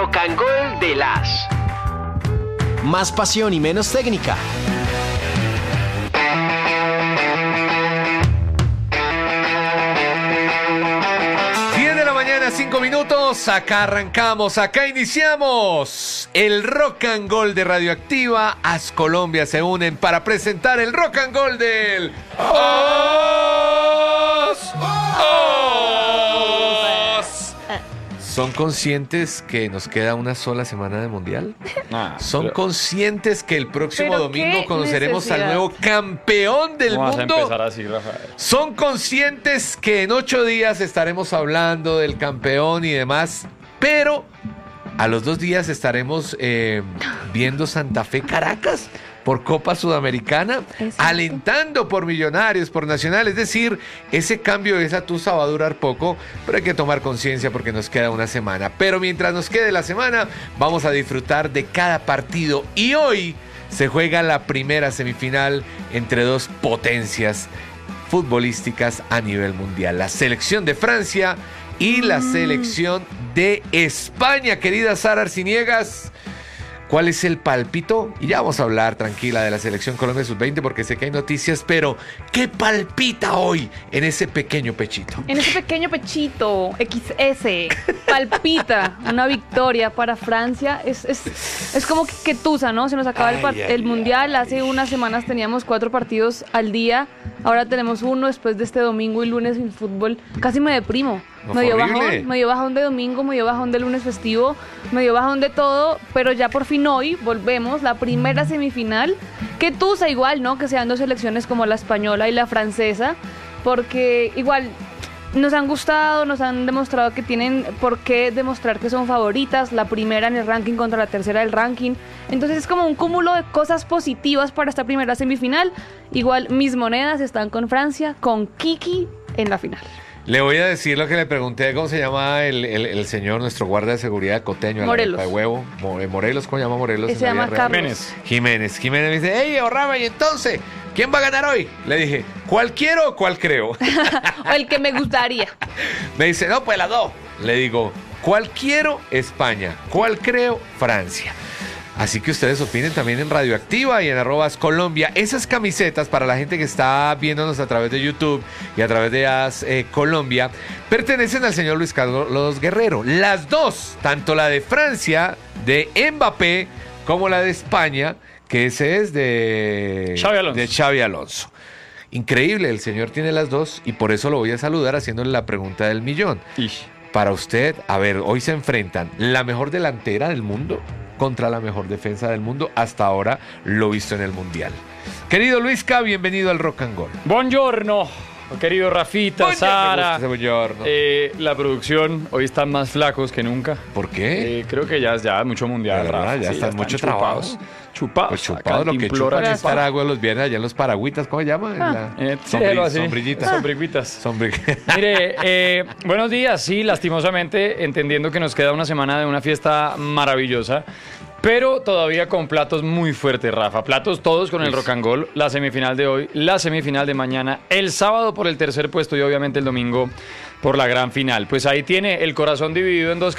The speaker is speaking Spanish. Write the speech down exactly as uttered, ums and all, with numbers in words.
Rock and Gold de las. Más pasión y menos técnica. Cinco minutos, acá arrancamos, acá iniciamos el Rock and Gold de Radioactiva. As Colombia se unen para presentar el Rock and Gold del Os, Os. ¿Son conscientes que nos queda una sola semana de Mundial? Ah, ¿Son pero... conscientes que el próximo ¿Pero domingo qué conoceremos necesidad? al nuevo campeón del Vamos mundo? a empezar así, Rafael. ¿Son conscientes que en ocho días estaremos hablando del campeón y demás? Pero a los dos días estaremos eh, viendo Santa Fe Caracas por Copa Sudamericana, Exacto. alentando por Millonarios, por Nacional. Es decir, ese cambio de esa tusa va a durar poco, pero hay que tomar conciencia porque nos queda una semana. Pero mientras nos quede la semana, vamos a disfrutar de cada partido. Y hoy se juega la primera semifinal entre dos potencias futbolísticas a nivel mundial. La selección de Francia y la Mm. selección de España. Querida Sara Arciniegas, ¿cuál es el palpito? Y ya vamos a hablar, tranquila, de la selección Colombia sub veinte porque sé que hay noticias, pero ¿qué palpita hoy en ese pequeño pechito? En ese pequeño pechito, equis ese, palpita una victoria para Francia. Es, es, es como que, que tusa, ¿no? Se nos acaba el, par- Ay, ay, el Mundial. ay. Hace unas semanas teníamos cuatro partidos al día. Ahora tenemos uno después de este domingo y lunes sin fútbol. Casi me deprimo. No, medio fue horrible. bajón, medio bajón de domingo, medio bajón de lunes festivo, medio bajón de todo, pero ya por fin hoy volvemos, la primera semifinal, que tusa igual, ¿no? Que sean dos selecciones como la española y la francesa, porque igual nos han gustado, nos han demostrado que tienen por qué demostrar que son favoritas, la primera en el ranking contra la tercera del ranking, entonces es como un cúmulo de cosas positivas para esta primera semifinal. Igual mis monedas están con Francia, con Kiki en la final. Le voy a decir lo que le pregunté, ¿cómo se llama el, el, el señor, nuestro guardia de seguridad coteño? a la Morelos. boca de huevo. Mo- Morelos, ¿cómo se llama Morelos? Se en la llama vida real? Carlos. Jiménez. Jiménez me dice, hey, ahorraba, y entonces, ¿quién va a ganar hoy? Le dije, ¿cuál quiero o cuál creo? O el que me gustaría. Me dice, no, pues las dos. Le digo, ¿cuál quiero? España. ¿Cuál creo? Francia. Así que ustedes opinen también en Radioactiva y en arrobas Colombia. Esas camisetas para la gente que está viéndonos a través de YouTube y a través de As eh, Colombia pertenecen al señor Luis Carlos Guerrero. Las dos, tanto la de Francia, de Mbappé, como la de España, que ese es de Xavi Alonso. de Xavi Alonso. Increíble, el señor tiene las dos y por eso lo voy a saludar haciéndole la pregunta del millón. Ish. Para usted, a ver, hoy se enfrentan la mejor delantera del mundo contra la mejor defensa del mundo, hasta ahora lo visto en el Mundial. Querido Luisca, bienvenido al Rock and Gold. Buongiorno, querido Rafita, Buongiorno, me Sara. gusta ese buongiorno. Eh, la producción, hoy están más flacos que nunca. ¿Por qué? Eh, creo que ya es ya mucho mundial, De verdad, Rafa. ya Sí, están mucho trabajo. chupados. Chupados. Pues Acá chupado, lo que implora chupan es chupar. Paraguas los viernes allá en los paragüitas, ¿cómo se llama? En la- Eh, sí, sombri- déjalo así. Sombrillita. Sombriguitas. Sombri- Mire, eh, buenos días, sí, lastimosamente, entendiendo que nos queda una semana de una fiesta maravillosa, pero todavía con platos muy fuertes, Rafa. Platos todos con el Rock and Gold, la semifinal de hoy, la semifinal de mañana, el sábado por el tercer puesto y obviamente el domingo por la gran final. Pues ahí tiene el corazón dividido en dos